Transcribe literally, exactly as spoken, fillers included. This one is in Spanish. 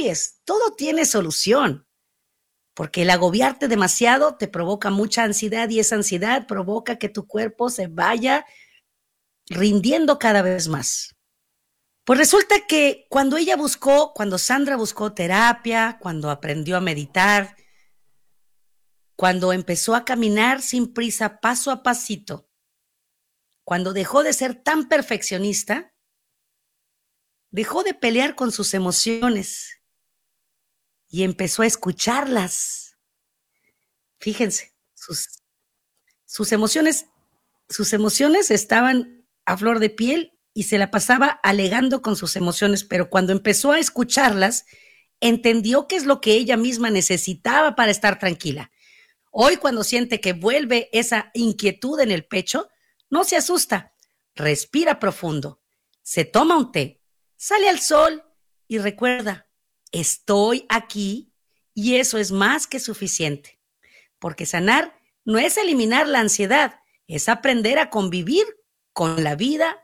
agobies, todo tiene solución, porque el agobiarte demasiado te provoca mucha ansiedad y esa ansiedad provoca que tu cuerpo se vaya rindiendo cada vez más. Pues resulta que cuando ella buscó, cuando Sandra buscó terapia, cuando aprendió a meditar, cuando empezó a caminar sin prisa, paso a pasito, cuando dejó de ser tan perfeccionista, dejó de pelear con sus emociones y empezó a escucharlas. Fíjense, sus, sus emociones, sus emociones estaban a flor de piel y se la pasaba alegando con sus emociones, pero cuando empezó a escucharlas, entendió qué es lo que ella misma necesitaba para estar tranquila. Hoy, cuando siente que vuelve esa inquietud en el pecho, no se asusta, respira profundo, se toma un té, sale al sol y recuerda, estoy aquí y eso es más que suficiente. Porque sanar no es eliminar la ansiedad, es aprender a convivir con la vida